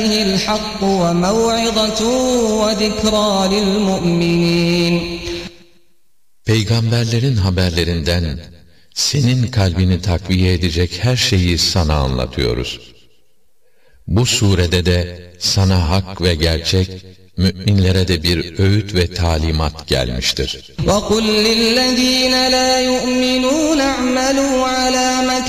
الحق وموعظة وذكرى للمؤمنين. Peygamberlerin haberlerinden senin kalbini takviye edecek her şeyi sana anlatıyoruz. Bu surede de sana hak ve gerçek, müminlere de bir öğüt ve talimat gelmiştir. وَقُلْ لِلَّذ۪ينَ لَا يُؤْمِنُونَ اعْمَلُوا عَلَى